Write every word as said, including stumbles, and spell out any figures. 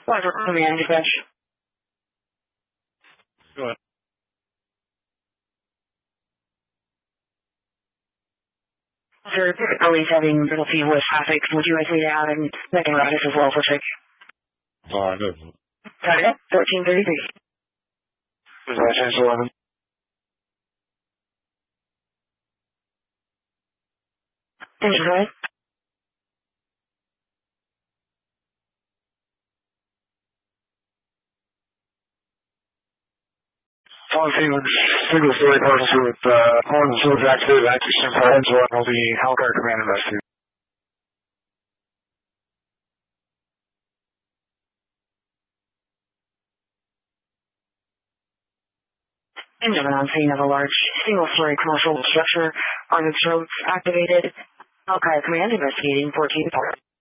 Roger, command dispatch. Go ahead. Sir, Ellie's having difficulty with traffic. Would you like me to add in second radius as well for check? Uh, no. Got it. fourteen thirty-three. Is that chance eleven? Engine right. One Phoenix, single story parcel with, uh, horns and shields activated, active sim horns, will the helicopter command investigate. Engine on scene of a large single-story commercial structure. Armored strobes activated. Al-Qaeda command investigating fourteen.